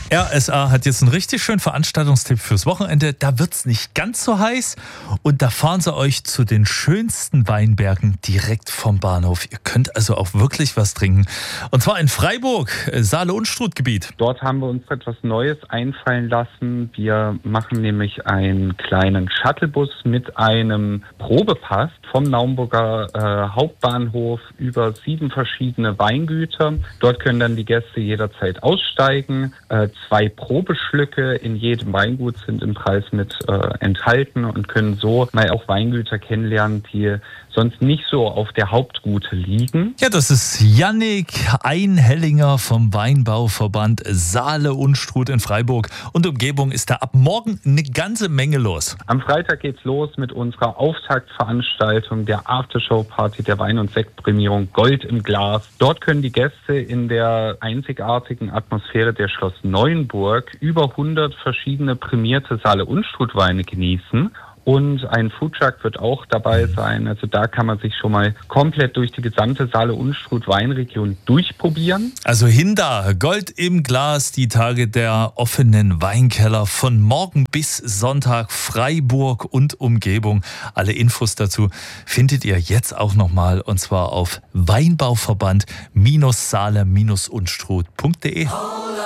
RSA hat jetzt einen richtig schönen Veranstaltungstipp fürs Wochenende. Da wird's nicht ganz so heiß und da fahren sie euch zu den schönsten Weinbergen direkt vom Bahnhof. Ihr könnt also auch wirklich was trinken. Und zwar in Freiburg, Saale-Unstrut-Gebiet. Dort haben wir uns etwas Neues einfallen lassen. Wir machen nämlich einen kleinen Shuttlebus mit einem Probepass vom Naumburger Hauptbahnhof über 7 verschiedene Weingüter. Dort können dann die Gäste jederzeit aussteigen. 2 Probeschlücke in jedem Weingut sind im Preis mit enthalten und können so mal auch Weingüter kennenlernen, die sonst nicht so auf der Hauptroute liegen. Ja, das ist Jannik Einhellinger vom Weinbauverband Saale-Unstrut in Freiburg und Umgebung. Ist da ab morgen eine ganze Menge los. Am Freitag geht's los mit unserer Auftaktveranstaltung der Aftershow-Party der Wein- und Sektprämierung Gold im Glas. Dort können die Gäste in der einzigartigen Atmosphäre der Schloss Neuenburg über 100 verschiedene prämierte Saale-Unstrut-Weine genießen. Und ein Foodtruck wird auch dabei sein. Also da kann man sich schon mal komplett durch die gesamte Saale-Unstrut-Weinregion durchprobieren. Also hin da, Gold im Glas, die Tage der offenen Weinkeller von morgen bis Sonntag, Freiburg und Umgebung. Alle Infos dazu findet ihr jetzt auch nochmal und zwar auf Weinbauverband-saale-unstrut.de.